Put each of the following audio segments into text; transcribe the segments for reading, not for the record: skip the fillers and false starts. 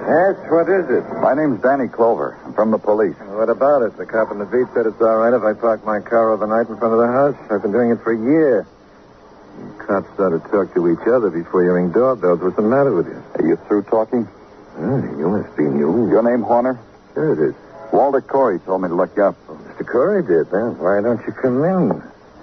Yes, what is it? My name's Danny Clover. I'm from the police. What about it? The cop in the beat said it's all right if I park my car overnight in front of the house. I've been doing it for a year. The cops started to talk to each other before you ring doorbells. What's the matter with you? Are you through talking? You must be new. Your name, Horner? Sure it is. Walter Corey told me to look you up. Oh, Mr. Corey did, huh? Why don't you come in?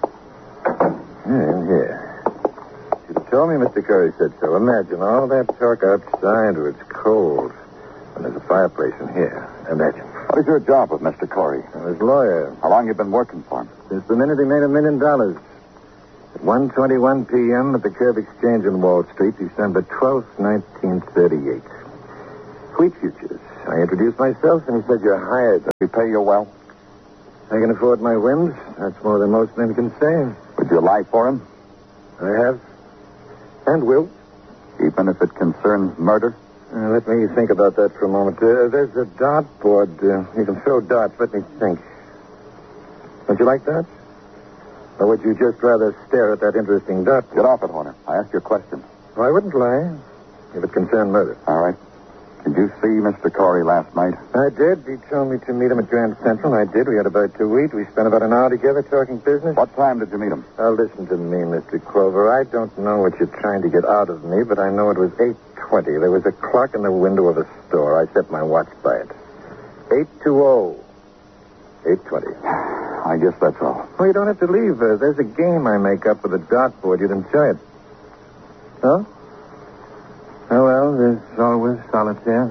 In here. Should have told me Mr. Corey said so. Imagine all that talk outside where it's cold. And there's a fireplace in here. Imagine. What is your job with Mr. Corey? I'm his lawyer. How long you been working for him? Since the minute he made $1 million. At 1:21 p.m. at the Curb Exchange on Wall Street, December 12th, 1938. Wheat futures. I introduced myself, and he said, you're hired. Does he pay you well? I can afford my whims. That's more than most men can say. Would you lie for him? I have. And will. Even if it concerns murder? Let me think about that for a moment. There's a dartboard. You can throw darts. Let me think. Don't you like that? Or would you just rather stare at that interesting dartboard? Get off it, Horner. I asked you a question. Well, I wouldn't lie if it concerned murder. All right. Did you see Mr. Corey last night? I did. He told me to meet him at Grand Central. I did. We had a bite to eat. We spent about an hour together talking business. What time did you meet him? Now, listen to me, Mr. Clover. I don't know what you're trying to get out of me, but I know it was 8:20. There was a clock in the window of a store. I set my watch by it. 8:20. 8:20. I guess that's all. Oh, you don't have to leave. There's a game I make up with a dartboard. You'd enjoy it. Huh? Oh, well, there's always solitaire.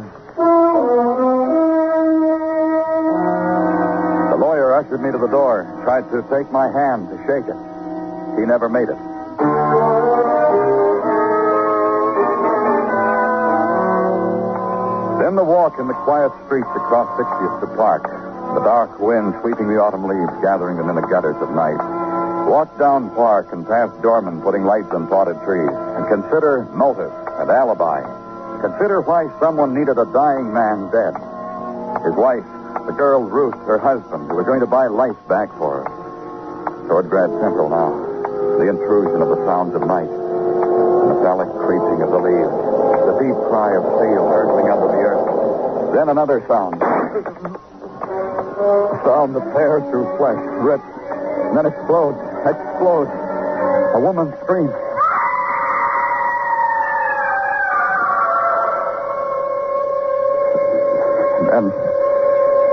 The lawyer ushered me to the door, tried to take my hand to shake it. He never made it. Then the walk in the quiet streets across 60th to Park, the dark wind sweeping the autumn leaves, gathering them in the gutters at night. Walk down Park and past doormen putting lights on potted trees, and consider motive and alibi. Consider why someone needed a dying man dead. His wife, the girl Ruth, her husband, who were going to buy life back for her. Toward Grand Central now, the intrusion of the sounds of night, the metallic creeping of the leaves, the deep cry of steel hurtling under the earth. Then another sound. A sound that tears through flesh, rips, and then explodes. A woman screams. And